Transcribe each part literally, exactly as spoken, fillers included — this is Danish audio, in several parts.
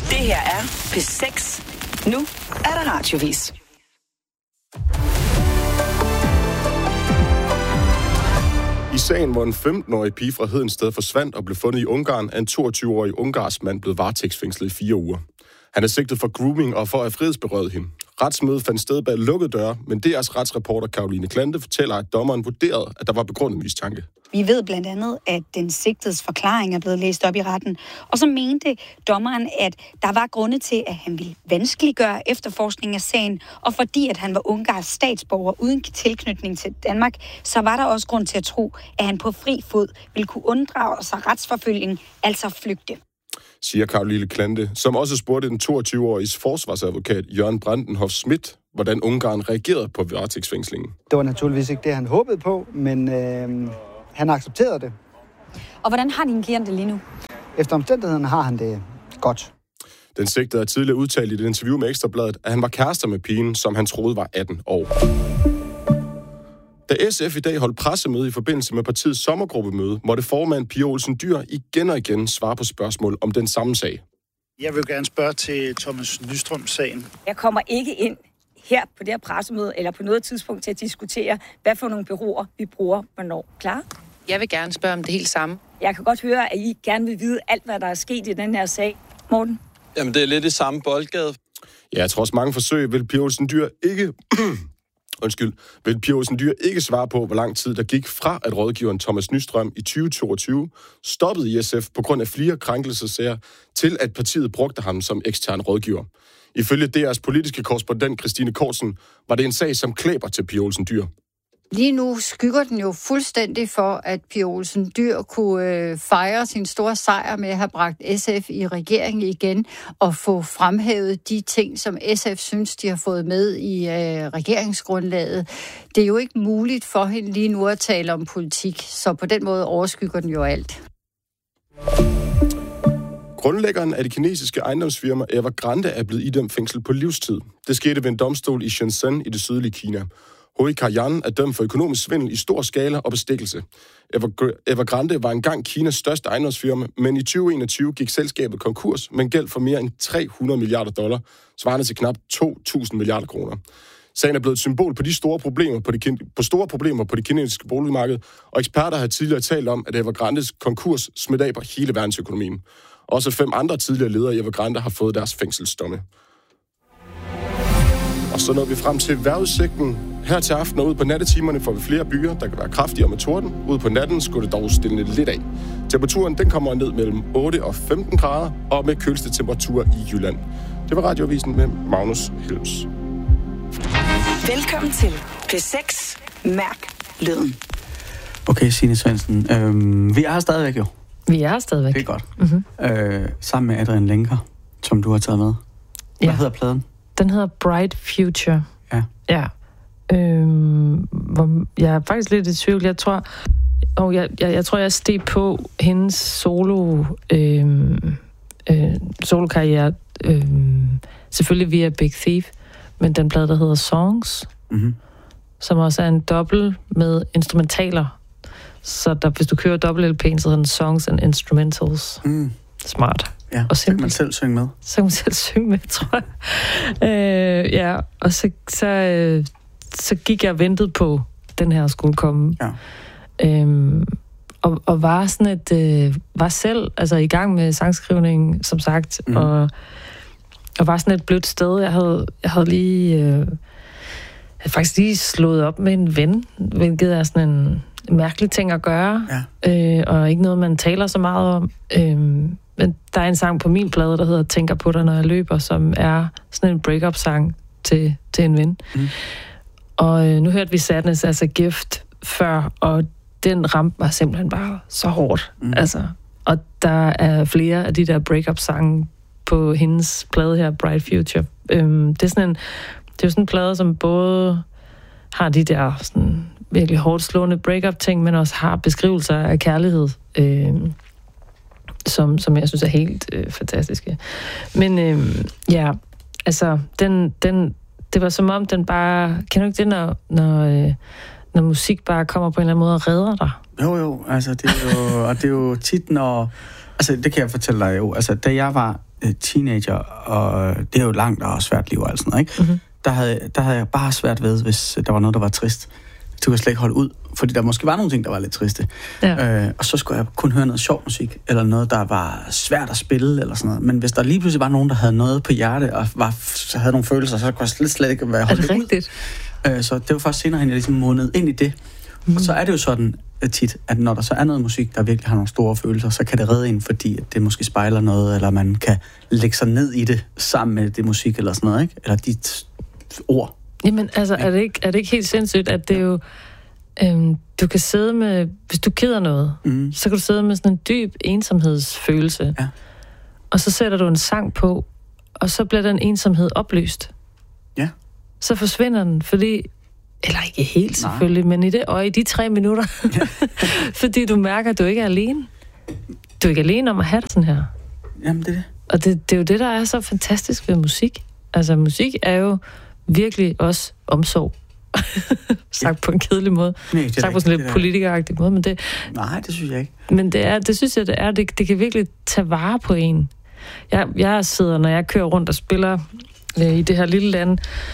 Det her er P seks. Nu er der radiovis. I sagen, hvor en femten-årig pige fra Hedensted forsvandt og blev fundet i Ungarn, er en toogtyve-årig ungarsk mand blevet varetægtsfængslet i fire uger. Han er sigtet for grooming og for at have frihedsberøvet hende. Retsmødet fandt sted bag lukkede døre, men D R's retsreporter Caroline Klante fortæller, at dommeren vurderede, at der var begrundet mistanke. Vi ved blandt andet, at den sigtedes forklaring er blevet læst op i retten. Og så mente dommeren, at der var grunde til, at han ville vanskeliggøre efterforskningen af sagen. Og fordi at han var ungarsk statsborger uden tilknytning til Danmark, så var der også grund til at tro, at han på fri fod ville kunne unddrage sig retsforfølgning, altså flygte. Siger Caroline Klante, som også spurgte den toogtyve-åriges forsvarsadvokat Jørgen Brandenhoff Schmidt, hvordan Ungarn reagerede på varetægtsfængslingen. Det var naturligvis ikke det, han håbede på, men øh, han accepterede det. Og hvordan har din klient det lige nu? Efter omstændighederne har han det godt. Den sigtede er tidligere udtalt i et interview med Ekstra Bladet, at han var kærester med pigen, som han troede var atten år. Da S F i dag holdt pressemøde i forbindelse med partiets sommergruppemøde, måtte formand Pia Olsen Dyhr igen og igen svare på spørgsmål om den samme sag. Jeg vil gerne spørge til Thomas Nystrøm-sagen. Jeg kommer ikke ind her på det her pressemøde eller på noget tidspunkt til at diskutere, hvad for nogle bureauer vi bruger, hvornår. Klar? Jeg vil gerne spørge om det helt samme. Jeg kan godt høre, at I gerne vil vide alt, hvad der er sket i den her sag. Morten? Jamen, det er lidt i samme boldgade. Ja, trods mange forsøg vil Pia Olsen Dyhr ikke... Undskyld, vil Pia Olsen Dyhr ikke svare på, hvor lang tid der gik fra, at rådgiveren Thomas Nystrøm i tyve toogtyve stoppede i S F på grund af flere krænkelsesager, til at partiet brugte ham som ekstern rådgiver. Ifølge D R's politiske korrespondent Christine Korsen var det en sag, som klæber til Pia Olsen Dyhr. Lige nu skygger den jo fuldstændig for, at Pia Olsen Dyhr kunne øh, fejre sin store sejr med at have bragt S F i regeringen igen og få fremhævet de ting, som S F synes, de har fået med i øh, regeringsgrundlaget. Det er jo ikke muligt for hende lige nu at tale om politik, så på den måde overskygger den jo alt. Grundlæggeren af det kinesiske ejendomsfirma Evergrande er blevet idømt fængsel på livstid. Det skete ved en domstol i Shenzhen i det sydlige Kina. Hui Kaiyan er dømt for økonomisk svindel i stor skala og bestikkelse. Evergrande var engang Kinas største ejendomsfirma, men i tyve enogtyve gik selskabet konkurs med en gæld for mere end tre hundrede milliarder dollar, svarende til knap to tusind milliarder kroner. Sagen er blevet et symbol på de store problemer på, de, på store problemer på det kinesiske boligmarked, og eksperter har tidligere talt om, at Evergrandes konkurs smidt af på hele verdensøkonomien. Også fem andre tidligere ledere i Evergrande har fået deres fængselsdomme. Og så når vi frem til vejrudsigten. Her til aften og ud på nattetimerne får vi flere byer, der kan være kraftigere med torden. Ude på natten skulle det dog stille lidt af. Temperaturen den kommer ned mellem otte og femten grader, og med køligste temperatur i Jylland. Det var Radioavisen med Magnus Helms. Velkommen til P seks. Mærk lyden. Okay, Signe Svendsen. Øhm, vi er her stadigvæk jo. Vi er her stadigvæk. Det er godt. Mm-hmm. Øh, sammen med Adrian Lenker, som du har taget med. Hvad ja. hedder pladen? Den hedder Bright Future. Ja. Ja. Øhm, hvor jeg er faktisk lidt i tvivl. Jeg tror, og jeg, jeg, jeg tror, jeg steg på hendes solo øhm, øh, solokarriere. Øhm, selvfølgelig via Big Thief, men den plade, der hedder Songs, mm-hmm. som også er en dobbelt med instrumentaler. Så der, hvis du kører dobbelt L P'en, så hedder den Songs and Instrumentals. Mm. Smart. Ja, og så kan man selv synge med. Så kan man selv synge med, tror jeg. øh, ja, og så, så, øh, så gik jeg og ventede på, den her skulle komme. Ja. Øhm, og, og var sådan et, øh, var selv altså i gang med sangskrivning, som sagt, mm. og, og var sådan et blødt sted. Jeg havde, jeg havde lige, øh, jeg havde faktisk lige slået op med en ven, hvilket er sådan en mærkelig ting at gøre, ja. øh, og ikke noget, man taler så meget om. Øh, men der er en sang på min plade, der hedder Tænker på dig, når jeg løber, som er sådan en break-up-sang til, til en ven. Mm. Og øh, nu hørte vi Sadness as a Gift før, og den ramte mig simpelthen bare så hårdt. Mm. Altså, og der er flere af de der break-up-sange på hendes plade her, Bright Future. Øhm, det er sådan en, det er jo sådan en plade, som både har de der sådan virkelig hårdt slående break-up-ting, men også har beskrivelser af kærlighed, øh, som, som jeg synes er helt øh, fantastiske. Men øh, ja, altså, den, den, det var som om, den bare... Kan du ikke det, når, når, øh, når musik bare kommer på en eller anden måde og redder dig? Jo, jo, altså, det er jo, og det er jo tit, når... Altså, det kan jeg fortælle dig jo. Altså, da jeg var øh, teenager, og det er jo et langt og svært liv og alt sådan noget, ikke? Mm-hmm. Der, havde, der havde jeg bare svært ved, hvis der var noget, der var trist. Det kunne jeg slet ikke holde ud, fordi der måske var nogle ting, der var lidt triste. Ja. Øh, og så skulle jeg kun høre noget sjov musik, eller noget, der var svært at spille, eller sådan noget. Men hvis der lige pludselig var nogen, der havde noget på hjerte, og var, så havde nogle følelser, så kunne jeg slet, slet ikke være holdt ud. Rigtigt? Øh, så det var først senere, at jeg ligesom modnede ind i det. Mm. Og så er det jo sådan tit, at når der så er noget musik, der virkelig har nogle store følelser, så kan det redde en, fordi at det måske spejler noget, eller man kan lægge sig ned i det sammen med det musik, eller sådan noget, ikke? Eller dit ord. Jamen, altså, er det ikke, er det ikke helt sindssygt, at det er jo... Øhm, du kan sidde med... Hvis du keder noget, mm. så kan du sidde med sådan en dyb ensomhedsfølelse. Ja. Og så sætter du en sang på, og så bliver den ensomhed opløst. Ja. Så forsvinder den, fordi... Eller ikke helt selvfølgelig, Nej. men i det og i de tre minutter. Ja. Fordi du mærker, at du ikke er alene. Du er ikke alene om at have det sådan her. Jamen, det er det. Og det, det er jo det, der er så fantastisk ved musik. Altså, musik er jo virkelig også omsorg. Sagt ja. på en kedelig måde. Nej, Sagt på sådan en lidt politikeragtig måde, men det... Nej, det synes jeg ikke. Men det er, det synes jeg, det er. Det, det kan virkelig tage vare på en. Jeg, jeg sidder, når jeg kører rundt og spiller øh, i det her lille land,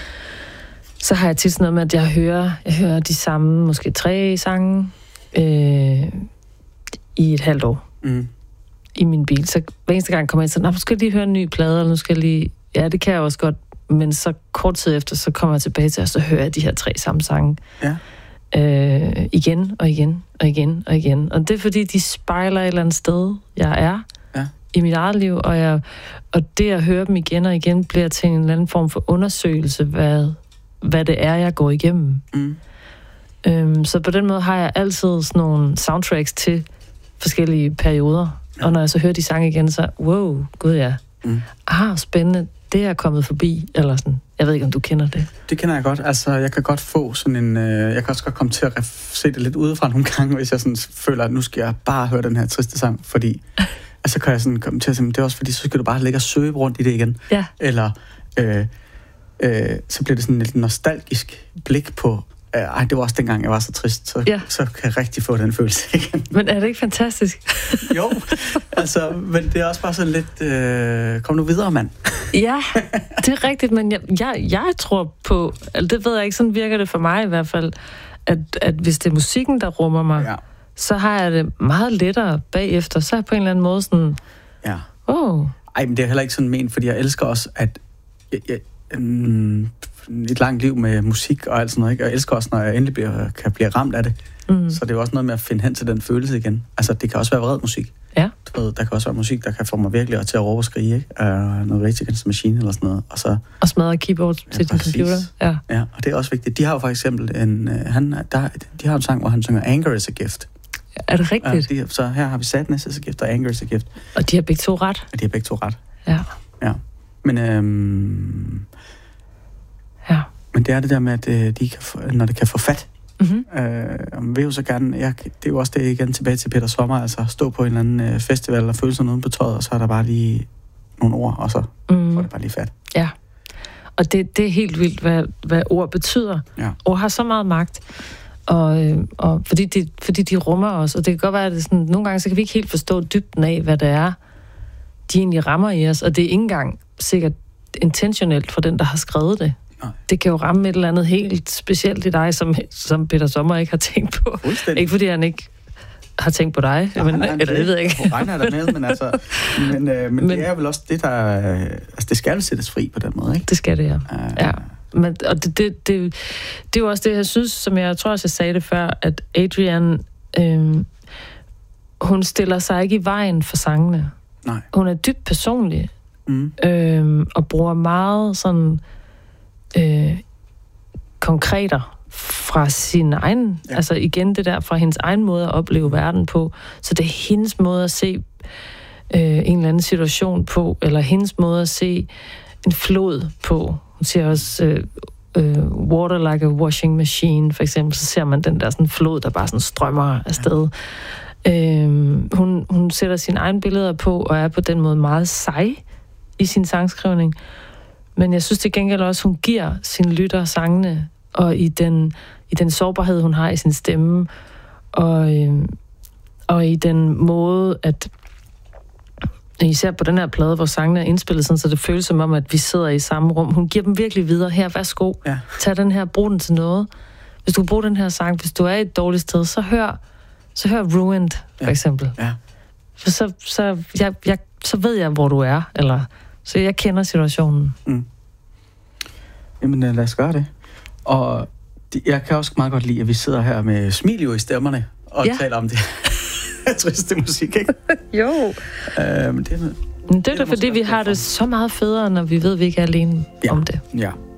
så har jeg tit sådan noget med, at jeg hører, jeg hører de samme, måske tre sange øh, i et halvt år. Mm. I min bil. Så hver eneste gang kommer jeg ind, så nu skal jeg lige høre en ny plade, eller nu skal jeg lige... Ja, det kan jeg også godt. Men så kort tid efter, så kommer jeg tilbage til, og så hører jeg de her tre samme sange. Ja. Øh, igen og igen og igen og igen. Og det er fordi, de spejler et eller andet sted, jeg er ja. i mit eget liv, og, jeg, og det at høre dem igen og igen, bliver til en eller anden form for undersøgelse, hvad, hvad det er, jeg går igennem. Mm. Øhm, så på den måde har jeg altid sådan nogle soundtracks til forskellige perioder. Ja. Og når jeg så hører de sange igen, så wow, gud ja. Mm. Ah, spændende. Det er kommet forbi, eller sådan. Jeg ved ikke, om du kender det. Det kender jeg godt. Altså, jeg kan godt få sådan en... Øh, jeg kan også godt komme til at ref- se det lidt udefra nogle gange, hvis jeg sådan føler, at nu skal jeg bare høre den her triste sang, fordi... altså, kan jeg sådan komme til at sige, det er også fordi, så skal du bare ligge og søge rundt i det igen. Ja. Eller... Øh, øh, så bliver det sådan et nostalgisk blik på... Øh, ej, det var også dengang, jeg var så trist, så, ja. så kan jeg rigtig få den følelse igen. Men er det ikke fantastisk? Jo, altså, men det er også bare sådan lidt... Øh, kom nu videre, mand. Ja, det er rigtigt, men jeg, jeg, jeg tror på... Altså, det ved jeg ikke, sådan virker det for mig i hvert fald, at, at hvis det er musikken, der rummer mig, ja. så har jeg det meget lettere bagefter. Så er jeg på en eller anden måde sådan... Ja. Oh. Ej, men det er heller ikke sådan ment, fordi jeg elsker også, at... Jeg, jeg, mm, et langt liv med musik og alt sådan noget, ikke? Og jeg elsker også, når jeg endelig bliver, kan blive ramt af det. Mm. Så det er jo også noget med at finde hen til den følelse igen. Altså, det kan også være vred musik. Ja. Du ved, der kan også være musik, der kan få mig virkelig til at råbe og skrige, ikke? Uh, noget Rage Against the Machine eller sådan noget. Og, så, og smadre keyboard ja, til din computer. Ja. ja, og det er også vigtigt. De har jo for eksempel en... Uh, han, der, de har en sang, hvor han synger Anger is a Gift. Er det rigtigt? Uh, de, så her har vi Sadness is a Gift og Anger is a Gift. Og de har begge to ret? Og de har begge to ret. Ja. Ja. Men... Øhm, ja. Men det er det der med, at de kan få, når det kan få fat. Mm-hmm. Øh, og vil jo så gerne, jeg, det er jo også det igen tilbage til Peter Sommer, altså stå på en eller anden øh, festival og føle sig noget på tøjet, og så er der bare lige nogle ord, og så mm. får det bare lige fat. Ja, og det, det er helt vildt, hvad, hvad ord betyder. Ja. Ord har så meget magt, og, øh, og fordi, de, fordi de rummer os, og det kan godt være, at det sådan, nogle gange så kan vi ikke helt forstå dybden af, hvad det er, de egentlig rammer i os, og det er ikke engang sikkert intentionelt for den, der har skrevet det. Det kan jo ramme et eller andet helt specielt i dig, som, som Peter Sommer ikke har tænkt på. Ikke fordi han ikke har tænkt på dig, ja, men, eller det ved jeg ikke. Han er der med, men, altså, men, øh, men, men det er vel også det, der... Altså, det skal sættes fri på den måde, ikke? Det skal det, ja. Uh, ja. Men, og det, det, det, det er jo også det, jeg synes, som jeg tror også, jeg sagde det før, at Adrian, øh, hun stiller sig ikke i vejen for sangene. Nej. Hun er dybt personlig, mm. øh, og bruger meget sådan... Øh, konkreter fra sin egen, ja. altså igen det der, fra hendes egen måde at opleve verden på. Så det er hendes måde at se øh, en eller anden situation på, eller hendes måde at se en flod på. Hun siger også øh, øh, water like a washing machine, for eksempel, så ser man den der sådan flod, der bare sådan strømmer afsted. Ja. Øh, hun, hun sætter sine egne billeder på, og er på den måde meget sej i sin sangskrivning. Men jeg synes til gengæld også, hun giver sine lytter sangene, og i den, i den sårbarhed, hun har i sin stemme, og, øh, og i den måde, at, især på den her plade, hvor sangene er indspillet sådan, så det føles som om, at vi sidder i samme rum. Hun giver dem virkelig videre. Her, værsgo. Ja. Tag den her, brug den til noget. Hvis du bruger den her sang, hvis du er i et dårligt sted, så hør, så hør Ruined, for ja. eksempel. Ja. For så, så, jeg, jeg, så ved jeg, hvor du er, eller så jeg kender situationen. Mm. Jamen, lad os gøre det. Og jeg kan også meget godt lide, at vi sidder her med smil i stemmerne og ja. taler om det. Triste musik, ikke? Jo. Øh, men det er, men det er da, fordi vi har det så meget federe, når vi ved, at vi ikke er alene ja. om det. Ja.